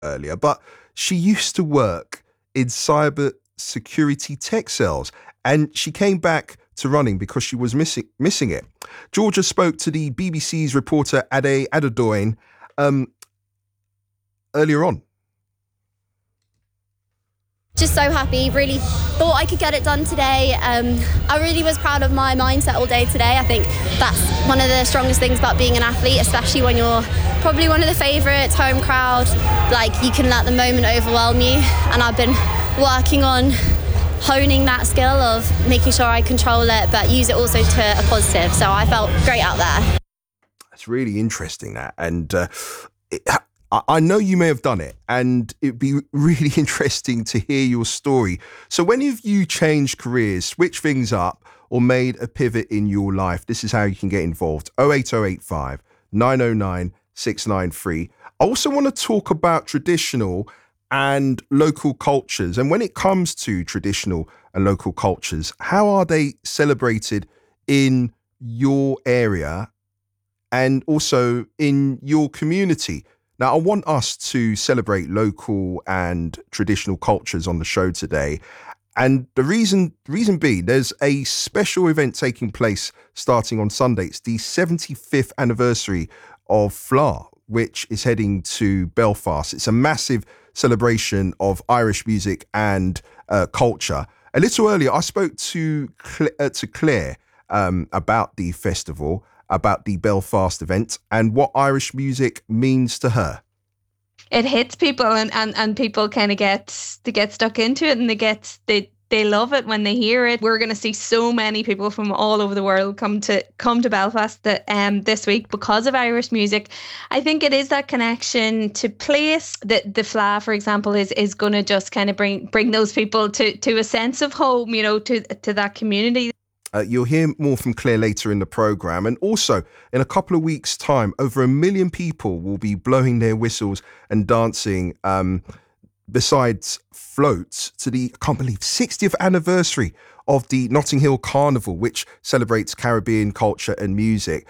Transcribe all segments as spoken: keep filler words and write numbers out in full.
earlier, but she used to work in cyber security tech sales, and she came back to running because she was missing missing it. Georgia spoke to the B B C's reporter Ade Adedoyin um, earlier on. Just so happy, really thought I could get it done today. Um, I really was proud of my mindset all day today. I think that's one of the strongest things about being an athlete, especially when you're probably one of the favourites, home crowd. Like, you can let the moment overwhelm you. And I've been working on honing that skill of making sure I control it, but use it also to a positive. So I felt great out there. It's really interesting, that. And uh, it, I know you may have done it, and it'd be really interesting to hear your story. So when have you changed careers, switched things up, or made a pivot in your life? This is how you can get involved. oh eight oh eight five, nine oh nine, six nine three. I also want to talk about traditional and local cultures. And when it comes to traditional and local cultures, how are they celebrated in your area and also in your community? Now, I want us to celebrate local and traditional cultures on the show today. And the reason reason being, there's a special event taking place starting on Sunday. It's the seventy-fifth anniversary of F L A, which is heading to Belfast. It's a massive celebration of Irish music and uh, culture. A little earlier, I spoke to, Cl- uh, to Claire um, about the festival, about the Belfast event, and what Irish music means to her. It hits people, and, and, and people kind of get they get stuck into it, and they get they they love it when they hear it. We're going to see so many people from all over the world come to come to Belfast that, um, this week because of Irish music. I think it is that connection to place. The the F L A, for example, is is going to just kind of bring bring those people to to a sense of home, you know, to to that community. Uh, you'll hear more from Claire later in the programme. And also, in a couple of weeks' time, over a million people will be blowing their whistles and dancing um, besides floats to the, I can't believe, sixtieth anniversary of the Notting Hill Carnival, which celebrates Caribbean culture and music.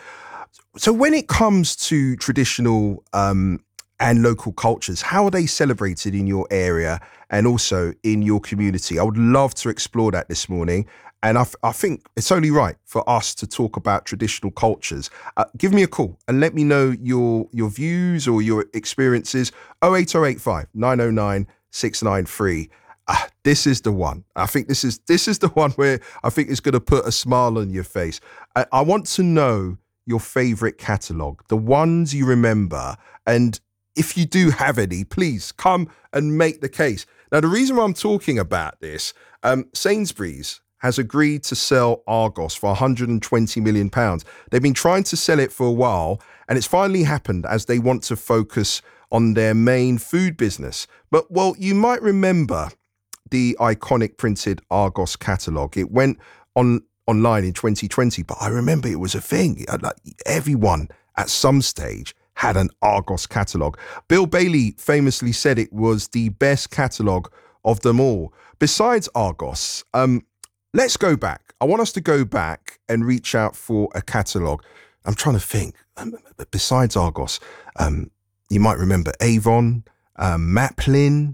So when it comes to traditional um, and local cultures, how are they celebrated in your area and also in your community? I would love to explore that this morning. And I, I think it's only right for us to talk about traditional cultures. Uh, give me a call and let me know your your views or your experiences. oh eight oh eight five, nine oh nine, six nine three. Uh, this is the one. I think this is this is the one where I think it's going to put a smile on your face. I, I want to know your favourite catalogue, the ones you remember. And if you do have any, please come and make the case. Now, the reason why I'm talking about this, um, Sainsbury's has agreed to sell Argos for one hundred twenty million pounds. They've been trying to sell it for a while, and it's finally happened as they want to focus on their main food business. But, well, you might remember the iconic printed Argos catalogue. It went on online in twenty twenty, but I remember it was a thing. Like, everyone at some stage had an Argos catalogue. Bill Bailey famously said it was the best catalogue of them all. Besides Argos, um, let's go back. I want us to go back and reach out for a catalogue. I'm trying to think. Um, besides Argos, um, you might remember Avon, um, Maplin,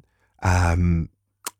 um,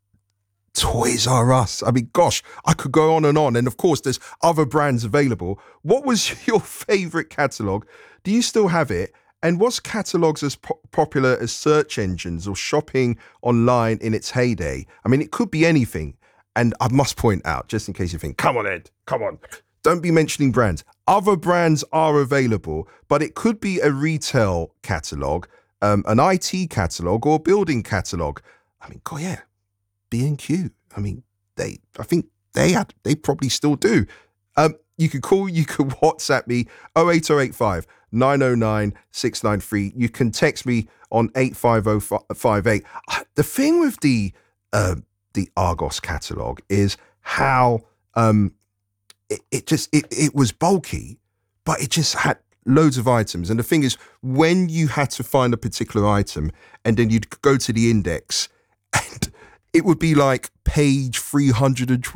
Toys R Us. I mean, gosh, I could go on and on. And of course, there's other brands available. What was your favourite catalogue? Do you still have it? And was catalogues as po- popular as search engines or shopping online in its heyday? I mean, it could be anything. And I must point out, just in case you think, come on, Ed, come on. Don't be mentioning brands. Other brands are available, but it could be a retail catalogue, um, an I T catalogue, or building catalogue. I mean, God, yeah, B and Q. I mean, they. I think they had. They probably still do. Um, you could call, you could WhatsApp me, oh eight oh eight five, nine oh nine, six nine three. You can text me on eight five oh five eight. The thing with the uh, the Argos catalogue is how um, it, it just, it, it was bulky, but it just had loads of items. And the thing is, when you had to find a particular item and then you'd go to the index and it would be like page three hundred twenty.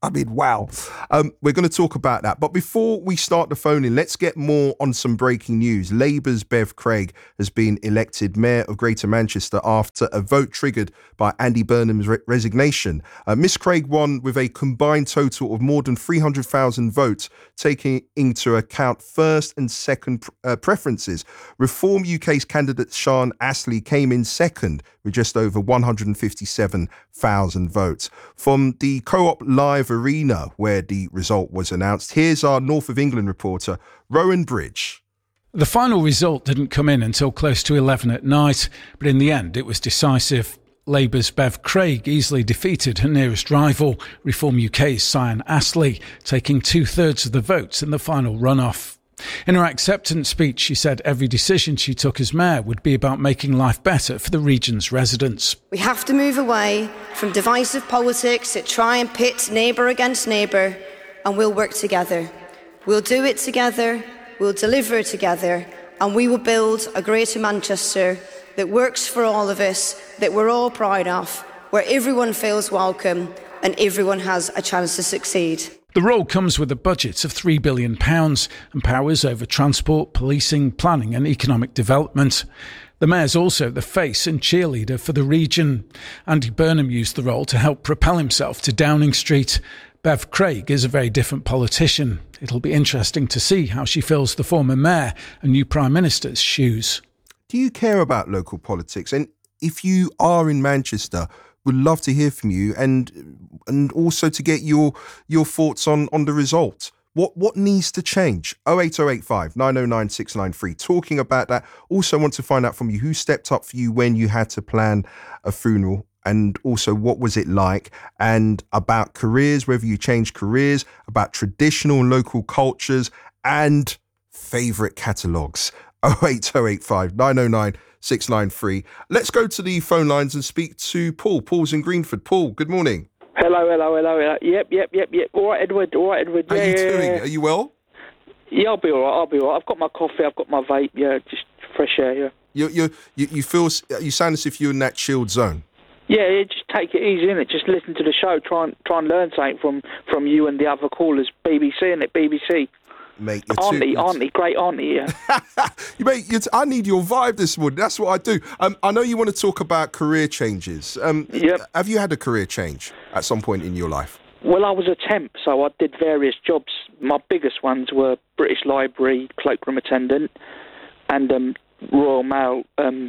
I mean, wow. Um, we're going to talk about that. But before we start the phone in, let's get more on some breaking news. Labour's Bev Craig has been elected Mayor of Greater Manchester after a vote triggered by Andy Burnham's re- resignation. Uh, Miss Craig won with a combined total of more than three hundred thousand votes, taking into account first and second pr- uh, preferences. Reform U K's candidate Sean Astley came in second with just over one hundred fifty-seven thousand votes. From the Co-op Live Arena, where the result was announced, here's our North of England reporter, Rowan Bridge. The final result didn't come in until close to eleven at night, but in the end it was decisive. Labour's Bev Craig easily defeated her nearest rival, Reform U K's Sean Astley, taking two-thirds of the votes in the final runoff. In her acceptance speech, she said every decision she took as mayor would be about making life better for the region's residents. We have to move away from divisive politics that try and pit neighbour against neighbour, and we'll work together. We'll do it together, we'll deliver together, and we will build a Greater Manchester that works for all of us, that we're all proud of, where everyone feels welcome and everyone has a chance to succeed. The role comes with a budget of three billion pounds and powers over transport, policing, planning and economic development. The mayor's also the face and cheerleader for the region. Andy Burnham used the role to help propel himself to Downing Street. Bev Craig is a very different politician. It'll be interesting to see how she fills the former mayor and new Prime Minister's shoes. Do you care about local politics? And if you are in Manchester, would love to hear from you and and also to get your your thoughts on, on the result. What what needs to change? oh eight oh eight five, nine oh nine, six nine three. Talking about that. Also want to find out from you who stepped up for you when you had to plan a funeral, and also what was it like, and about careers, whether you changed careers, about traditional and local cultures and favourite catalogues. oh eight oh eight five, nine oh nine, six nine three. Let's go to the phone lines and speak to Paul. Paul's in Greenford. Paul, good morning. Hello, hello, hello, hello. Yep, yep, yep, yep. All right, Edward. All right, Edward. How yeah, are you yeah, doing? yeah. Are you well? Yeah, I'll be all right. I'll be all right. I've got my coffee. I've got my vape. Yeah, just fresh air. Yeah. You you you you feel you sound as if you're in that chilled zone. Yeah, yeah. Just take it easy, innit? Just listen to the show. Try and try and learn something from from you and the other callers. B B C, innit? B B C. Mate, you're auntie, too, you're auntie, great auntie, yeah. you mate, you're t- I need your vibe this morning. That's what I do. Um, I know you want to talk about career changes. Um, yep. Have you had a career change at some point in your life? Well, I was a temp, so I did various jobs. My biggest ones were British Library cloakroom attendant and um, Royal Mail um,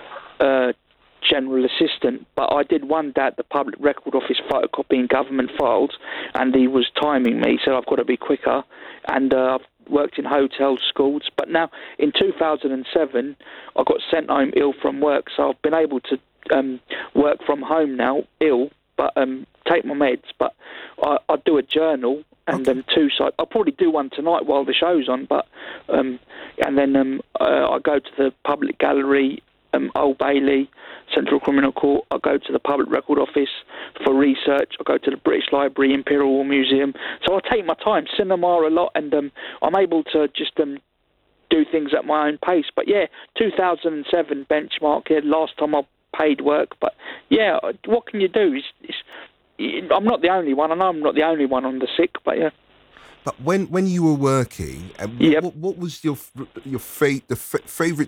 uh, general assistant. But I did one day at the Public Record Office photocopying government files, and he was timing me, so I've got to be quicker. And uh, I've worked in hotels, schools. But now, in two thousand seven, I got sent home ill from work, so I've been able to um, work from home now, ill, but um, take my meds. But I, I do a journal and okay. um, two sites. I'll probably do one tonight while the show's on. But um, and then um, uh, I go to the Public Gallery, um, Old Bailey, Central Criminal Court. I go to the Public Record Office for research. I go to the British Library, Imperial War Museum. So I take my time, cinema a lot, and um, I'm able to just um, do things at my own pace. But yeah, two thousand seven benchmark here, last time I paid work. But yeah, what can you do? It's, it's, I'm not the only one. I know I'm not the only one on the sick, but yeah. But when, when you were working, uh, yep. what, what was your your fa- the fa- favourite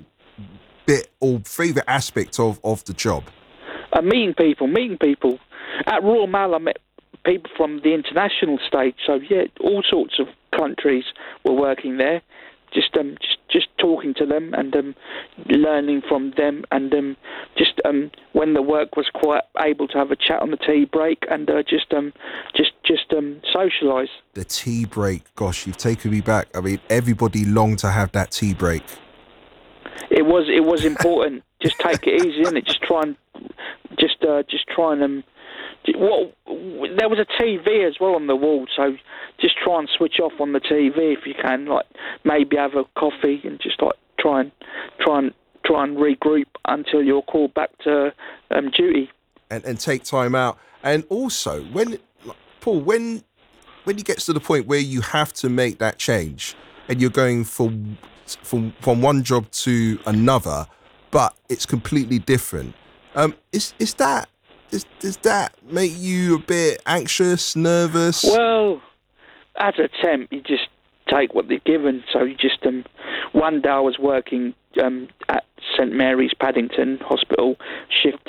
bit or favourite aspect of, of the job? Uh, meeting people, meeting people. At Royal Mail, I met people from the international stage. So yeah, all sorts of countries were working there. Just um, just just talking to them and um, learning from them, and um, just um, when the work was quite able to have a chat on the tea break and uh, just um, just just um, socialise. The tea break, gosh, you've taken me back. I mean, everybody longed to have that tea break. It was it was important. Just take it easy, innit? Just try and just uh, just try and um, what there was a T V as well on the wall, so just try and switch off on the T V if you can. Like maybe have a coffee and just like try and try and try and regroup until you're called back to um, duty. And and take time out. And also, when Paul, when when it gets to the point where you have to make that change, and you're going from from from one job to another, but it's completely different. Um, is is that does, does that make you a bit anxious, nervous? Well, as a temp, you just take what they're given. So you just um, one day I was working um, at St Mary's Paddington Hospital, shift